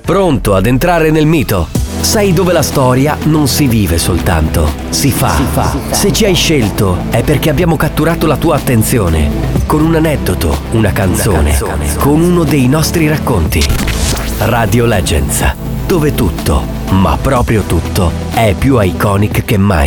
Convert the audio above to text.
Pronto ad entrare nel mito? Sai dove la storia non si vive soltanto, si fa. Se ci hai scelto è perché abbiamo catturato la tua attenzione con un aneddoto, una canzone, con uno dei nostri racconti. Radio Legends, dove tutto, ma proprio tutto, è più iconic che mai.